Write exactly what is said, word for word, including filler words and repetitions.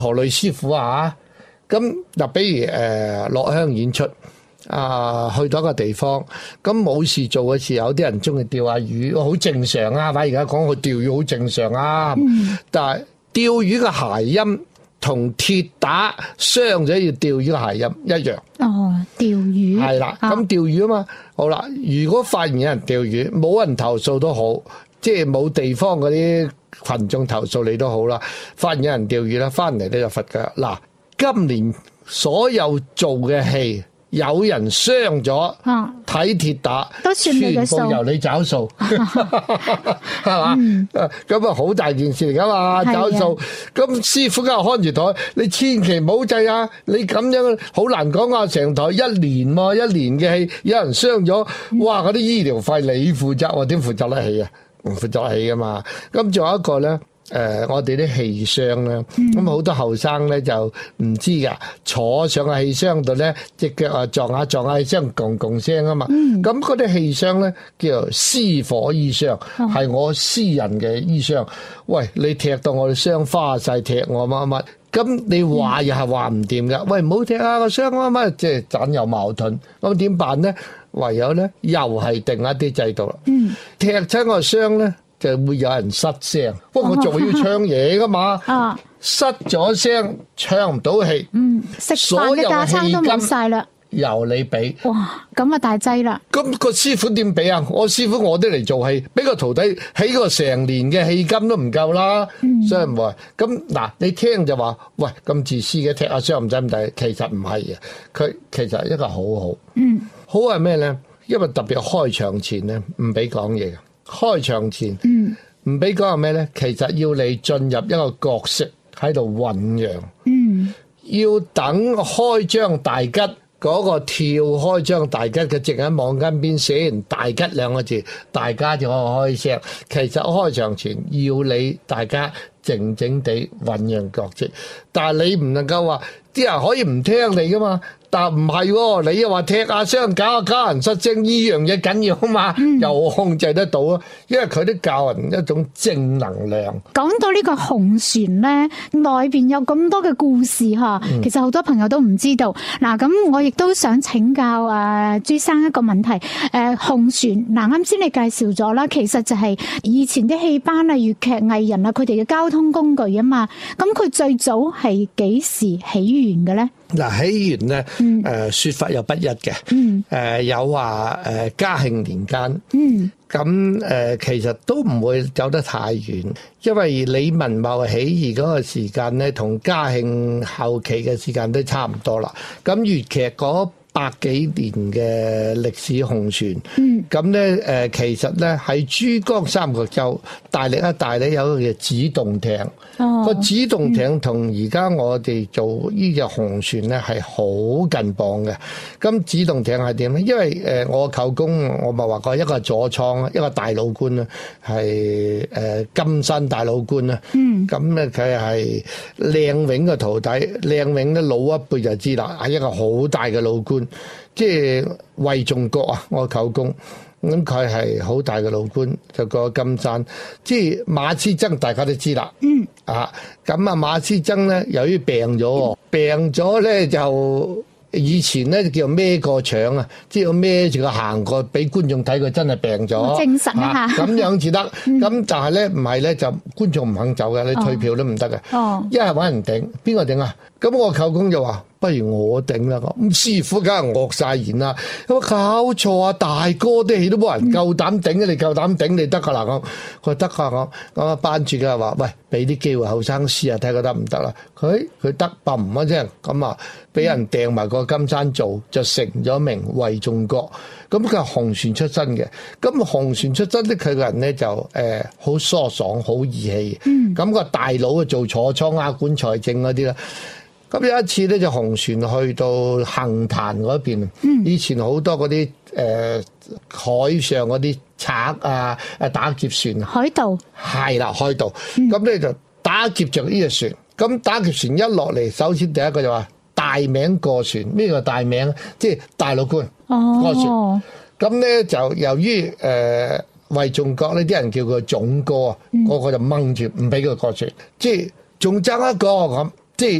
何雷師傅啊，咁嗱，比如誒落鄉演出啊，去到一個地方，咁冇事做嘅時候，有啲人中意釣下魚，好正常啊。反而而家講去釣魚好正常啊，嗯、但係釣魚嘅諧音同鐵打傷咗要釣魚嘅諧音一樣。 哦，釣魚係啦，咁釣魚啊嘛，好啦，如果發現有人釣魚，冇人投訴都好，即係冇地方嗰啲群眾投訴你都好啦，發現有人釣魚啦，翻嚟咧就罰噶。嗱，今年所有做嘅戲，有人傷咗，睇鐵打都算你嘅數， 全部由你找數，係嘛？咁啊好大件事嚟噶嘛，找數。咁師傅梗係看住台，你千祈唔好制啊！你咁樣好難講啊！成台一年喎，一年嘅戲，有人傷咗，哇！嗰啲醫療費你負責，我點負責得起啊？唔負責得起噶嘛？咁仲有一個咧。誒、呃，我哋啲氣箱咧，咁好、嗯、多後生咧就唔知噶，坐上個氣箱度咧，隻腳啊撞下撞下氣箱，共共聲啊嘛。咁嗰啲氣箱咧叫做私伙衣箱，係、哦、我私人嘅衣箱。喂，你踢到我哋箱花晒，踢我乜乜，咁你話又係話唔掂噶。喂，唔好踢下個箱乜乜，即係盞有矛盾。咁點辦咧？唯有咧又係定一啲制度啦。嗯、踢親個箱咧。就會有人失聲，不過我仲要唱嘢噶嘛，啊、失咗聲唱唔到戲， 嗯，食飯嘅架撐都冇晒啦， 由你俾， 哇，咁啊大劑啦！ 咁個師傅點俾啊？我師傅我都嚟做戲，俾個徒弟起個成年嘅戲金都唔夠啦，嗯、所以唔係。咁嗱，你聽就話，喂，咁自私嘅踢下傷唔使咁抵，其實唔係嘅，佢其實一個好好，嗯，好係咩咧？因為特別開場前咧，唔俾講嘢嘅。開場前唔俾講係咩咧？其實要你進入一個角色喺度醖釀，嗯、要等開張大吉嗰、嗰個跳開張大吉嘅正喺網間邊寫完大吉兩個字，大家就可以開聲。其實開場前要你大家靜靜地醖釀角色，但係你唔能夠話啲人可以唔聽你噶嘛。但唔係喎，你又話踢下雙搞下家人失聲，呢樣嘢緊要啊嘛，嗯、又控制得到啊，因為佢都教人一種正能量。 講到呢個紅船咧，內邊有咁多嘅故事嚇，其實好多朋友都唔知道。嗱、嗯，咁我亦都想請教啊朱生一個問題。誒、呃、紅船嗱，啱先你介紹咗啦，其實就係以前啲戲班啊、粵劇藝人啊，佢哋嘅交通工具啊嘛。咁佢最早係幾時起源嘅咧？ 嗱，起源咧，誒、呃、説法又不一嘅，誒、嗯呃、有話誒嘉慶年間，咁誒、嗯呃、其實都唔會走得太遠，因為李文茂起義嗰個時間咧，同嘉慶後期嘅時間都差唔多啦。咁粵劇嗰百幾年嘅歷史紅船，咁咧誒其實咧喺珠江三角洲大力一帶咧有一個叫指動艇，哦、個指動艇同而家我哋做呢隻紅船咧係好近磅嘅。咁指動艇係點咧？因為誒我舅公我咪話過一個左倉，一個大老官啦，係誒金山大老官啦。咁咧佢係靚永嘅徒弟，靚永咧老一輩就知啦，係一個好大嘅老官。即係魏仲國啊，我舅公咁佢係好大嘅老官，就個金山。即係馬師曾，大家都知啦。嗯啊，咁啊馬師曾咧，由於病咗，病咗咧就以前咧叫孭個腸啊，即係孭住個行過俾觀眾睇，佢真係病咗。精神啊嚇，咁樣至得。咁但係咧唔係咧，就觀眾唔肯走嘅，你退票都唔得嘅。哦，一係揾人頂，邊個頂啊？咁我舅公就話：不如我頂啦！咁師傅梗係惡晒言啦。咁搞錯啊！大哥啲戲都冇人夠膽頂嘅，你夠膽頂你得㗎啦！咁佢得㗎咁，咁啊班主嘅話：喂，俾啲機會後生試下睇佢得唔得啦？佢佢得嘣一聲，咁啊俾人掟埋個金山做，就成咗名魏仲國。咁佢係紅船出身嘅，咁紅船出身咧，佢個人咧就誒好疏爽，好義氣。嗯，咁個大佬啊做坐倉啊管財政嗰啲啦。咁有一次咧，就紅船去到杏壇嗰邊，嗯、以前好多嗰啲誒海上嗰啲賊啊，誒打劫船， 海盜係啦，海盜。咁咧、嗯、就打劫着呢隻船。咁打劫船一落嚟，首先第一個就話大名過船，咩叫大名？即係大老官過船。咁咧、哦、就由於誒、呃、魏仲國呢啲人叫佢總哥啊，嗯、個個就掹住唔俾佢過船，即係仲爭一個咁。